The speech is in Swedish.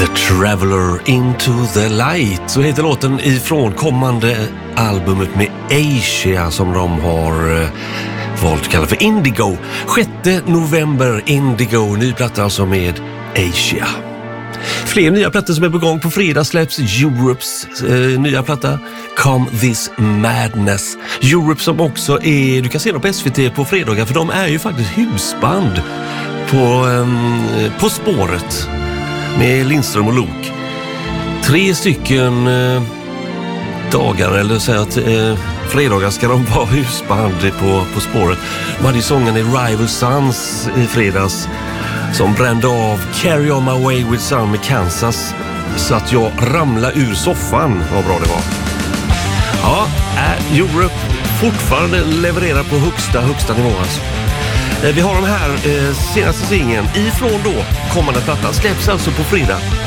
The Traveler into the Light, så heter låten ifrån kommande albumet med Asia som de har valt att kalla för Indigo. 6 november, Indigo, ny platta alltså med Asia. Fler nya plattor som är på gång. På fredag släpps Europes nya platta Come This Madness. Europe som också är, du kan se dem på SVT på fredagar, för de är ju faktiskt husband på spåret med Lindström och Lok. 3 stycken dagar, eller så att fredagar ska de vara husband på spåret. De hade ju sången i Rival Sons i fredags som brände av Carry On My Way With Sun med Kansas så att jag ramlade ur soffan. Vad bra det var. Ja, Europe fortfarande levererar på högsta nivå alltså. Vi har den här senaste singeln ifrån då kommande plattan, släpps alltså på fredag.